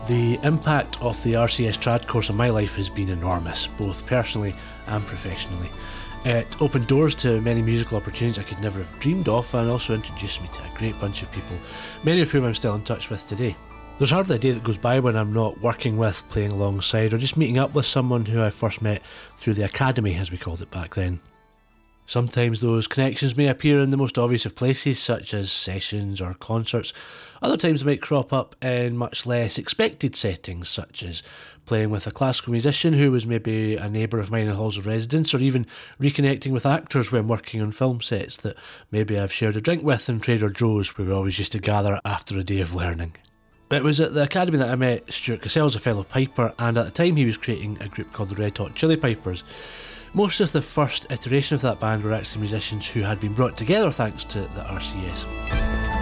The impact of the RCS trad course on my life has been enormous, both personally and professionally. It opened doors to many musical opportunities I could never have dreamed of, and also introduced me to a great bunch of people, many of whom I'm still in touch with today. There's hardly a day that goes by when I'm not working with, playing alongside, or just meeting up with someone who I first met through the academy, as we called it back then. Sometimes those connections may appear in the most obvious of places, such as sessions or concerts. Other times they might crop up in much less expected settings, such as playing with a classical musician who was maybe a neighbour of mine in halls of residence, or even reconnecting with actors when working on film sets that maybe I've shared a drink with in Trader Joe's, where we always used to gather after a day of learning. It was at the academy that I met Stuart Cassels, a fellow piper, and at the time he was creating a group called the Red Hot Chili Pipers. Most of the first iteration of that band were actually musicians who had been brought together thanks to the RCS.